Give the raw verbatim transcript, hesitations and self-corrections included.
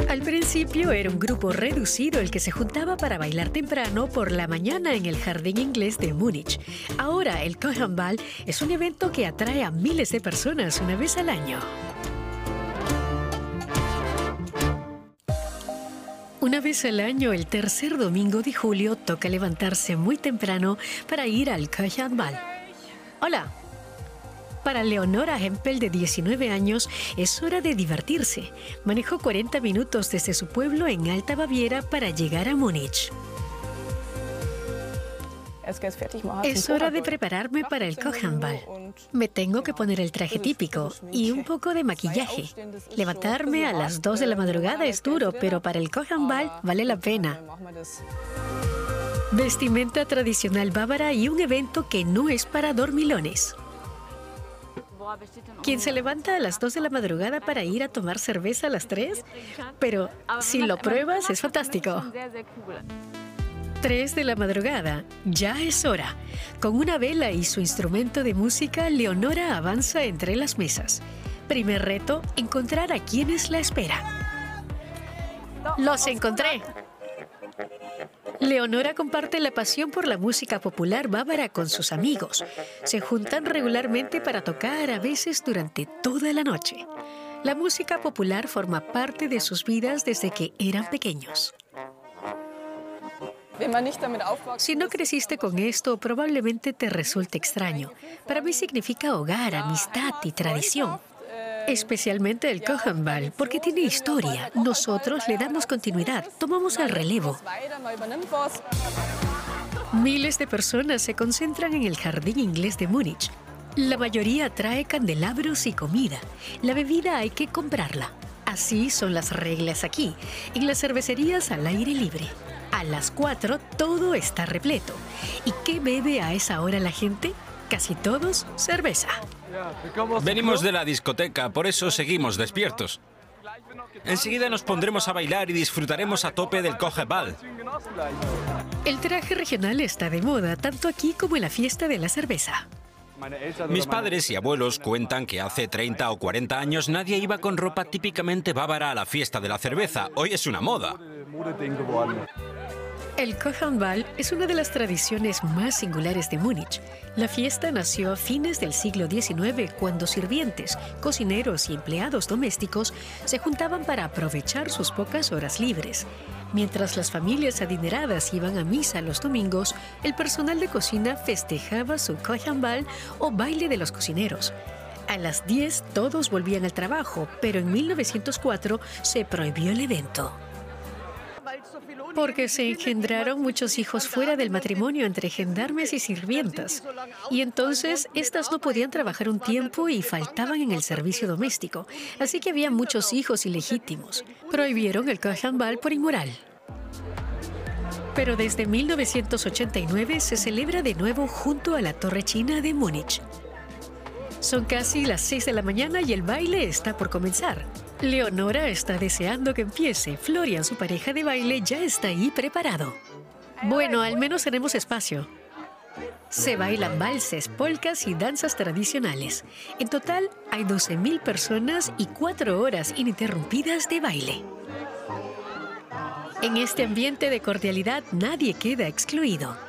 Al principio era un grupo reducido el que se juntaba para bailar temprano por la mañana en el Jardín Inglés de Múnich. Ahora el Kuchenball es un evento que atrae a miles de personas una vez al año. Una vez al año, el tercer domingo de julio, toca levantarse muy temprano para ir al Kuchenball. Hola. Para Leonora Hempel, de diecinueve años, es hora de divertirse. Manejó cuarenta minutos desde su pueblo en Alta Baviera para llegar a Múnich. Es hora de prepararme para el Kuchenball. Me tengo que poner el traje típico y un poco de maquillaje. Levantarme a las dos de la madrugada es duro, pero para el Kuchenball vale la pena. Vestimenta tradicional bávara y un evento que no es para dormilones. ¿Quién se levanta a las dos de la madrugada para ir a tomar cerveza a las tres? Pero si lo pruebas, es fantástico. tres de la madrugada, ya es hora. Con una vela y su instrumento de música, Leonora avanza entre las mesas. Primer reto, encontrar a quienes la esperan. ¡Los encontré! Leonora comparte la pasión por la música popular bávara con sus amigos. Se juntan regularmente para tocar, a veces durante toda la noche. La música popular forma parte de sus vidas desde que eran pequeños. Si no creciste con esto, probablemente te resulte extraño. Para mí significa hogar, amistad y tradición. Especialmente el Kuchenball, porque tiene historia. Nosotros le damos continuidad, tomamos el relevo. Miles de personas se concentran en el Jardín Inglés de Múnich. La mayoría trae candelabros y comida. La bebida hay que comprarla. Así son las reglas aquí, en las cervecerías al aire libre. A las cuatro todo está repleto. ¿Y qué bebe a esa hora la gente? Casi todos cerveza. Venimos de la discoteca, por eso seguimos despiertos. Enseguida nos pondremos a bailar y disfrutaremos a tope del Kuchenball. El traje regional está de moda, tanto aquí como en la fiesta de la cerveza. Mis padres y abuelos cuentan que hace treinta o cuarenta años nadie iba con ropa típicamente bávara a la fiesta de la cerveza. Hoy es una moda. El Kuchenball es una de las tradiciones más singulares de Múnich. La fiesta nació a fines del siglo diecinueve, cuando sirvientes, cocineros y empleados domésticos se juntaban para aprovechar sus pocas horas libres. Mientras las familias adineradas iban a misa los domingos, el personal de cocina festejaba su Kuchenball o baile de los cocineros. A las diez todos volvían al trabajo, pero en mil novecientos cuatro se prohibió el evento. Porque se engendraron muchos hijos fuera del matrimonio entre gendarmes y sirvientas. Y entonces, estas no podían trabajar un tiempo y faltaban en el servicio doméstico. Así que había muchos hijos ilegítimos. Prohibieron el Kuchenball por inmoral. Pero desde mil novecientos ochenta y nueve se celebra de nuevo junto a la Torre China de Múnich. Son casi las seis de la mañana y el baile está por comenzar. Leonora está deseando que empiece. Florian, su pareja de baile, ya está ahí preparado. Bueno, al menos tenemos espacio. Se bailan valses, polcas y danzas tradicionales. En total, hay doce mil personas y cuatro horas ininterrumpidas de baile. En este ambiente de cordialidad, nadie queda excluido.